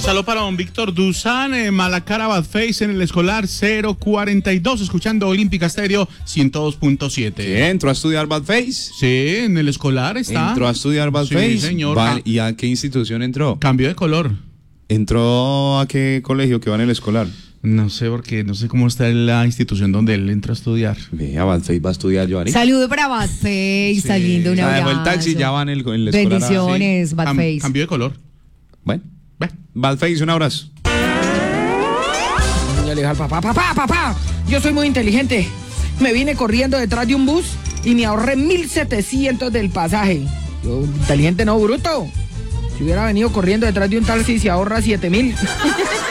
saludo para don Víctor Duzán, Malacara Badface en el escolar 042, escuchando Olímpica Estéreo 102.7. ¿Qué? ¿Entró a estudiar Badface? Sí, en el escolar está. ¿Entró a estudiar Badface? Sí, señor. ¿Y a qué institución entró? Cambio de color. ¿Entró a qué colegio que va en el escolar? No sé, porque no sé cómo está la institución donde él entra a estudiar. Vea, Badface va a estudiar, Giovanni. Saludo para Badface, saliendo un abrazo. Dejó el taxi, ya va en el escolar. Bendiciones, Badface. Cambio de color. Bueno, Badface, un abrazo. Ya le dijo al papá, yo soy muy inteligente. Me vine corriendo detrás de un bus y me ahorré 1.700 del pasaje. Yo, inteligente no, bruto. Si hubiera venido corriendo detrás de un taxi se ahorra 7.000.